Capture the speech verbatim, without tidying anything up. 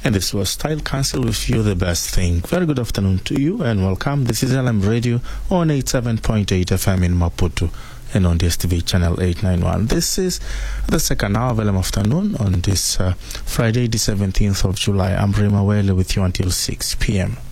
And this was Style Council with You The Best Thing. Very good afternoon to you and welcome. This is L M Radio on eighty-seven point eight F M in Maputo and on D S T V channel eight ninety-one. This is the second hour of L M Afternoon on this uh, Friday, the seventeenth of July. I'm Rema Wele with you until six p.m.